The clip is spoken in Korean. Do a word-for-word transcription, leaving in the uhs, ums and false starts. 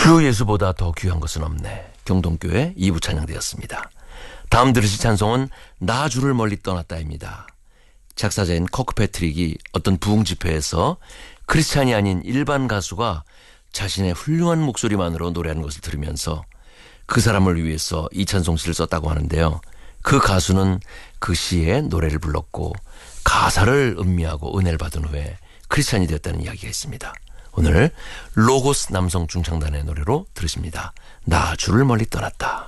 그 예수보다 더 귀한 것은 없네. 경동교회 이 부 찬양되었습니다. 다음 들으실 찬송은 나 주를 멀리 떠났다입니다. 작사자인 커크 패트릭이 어떤 부흥 집회에서 크리스찬이 아닌 일반 가수가 자신의 훌륭한 목소리만으로 노래하는 것을 들으면서 그 사람을 위해서 이 찬송시를 썼다고 하는데요. 그 가수는 그 시에 노래를 불렀고 가사를 음미하고 은혜를 받은 후에 크리스찬이 되었다는 이야기가 있습니다. 오늘 로고스 남성 중창단의 노래로 들으십니다. 나 주를 멀리 떠났다.